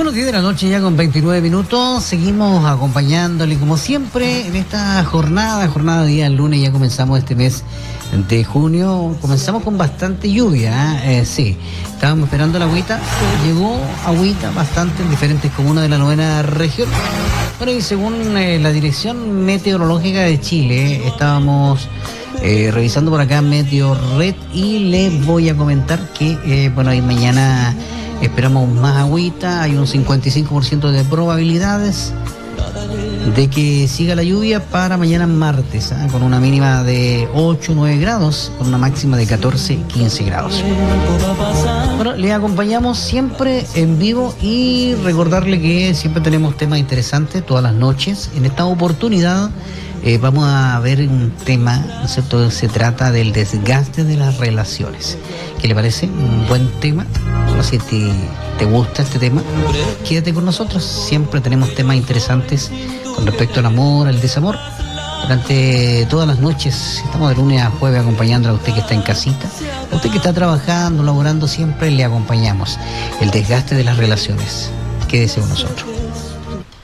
Bueno, 10 de la noche ya con 29 minutos, seguimos acompañándole como siempre en esta jornada de día lunes, ya comenzamos este mes de junio, comenzamos con bastante lluvia, sí, estábamos esperando la agüita, llegó agüita bastante en diferentes comunas de la novena región. Bueno, y según la Dirección Meteorológica de Chile, estábamos revisando por acá Meteorred y les voy a comentar que, bueno, ahí mañana esperamos más agüita, hay un 55% de probabilidades de que siga la lluvia para mañana martes, con una mínima de 8 o 9 grados, con una máxima de 14-15 grados. Bueno, le acompañamos siempre en vivo y recordarle que siempre tenemos temas interesantes todas las noches. En esta oportunidad vamos a ver un tema, ¿no es cierto? Se trata del desgaste de las relaciones. ¿Qué le parece? Un buen tema. No sé si te gusta este tema. Quédate con nosotros. Siempre tenemos temas interesantes con respecto al amor, al desamor. Durante todas las noches, estamos de lunes a jueves acompañando a usted que está en casita. A usted que está trabajando, laborando, siempre le acompañamos. El desgaste de las relaciones. Quédese con nosotros.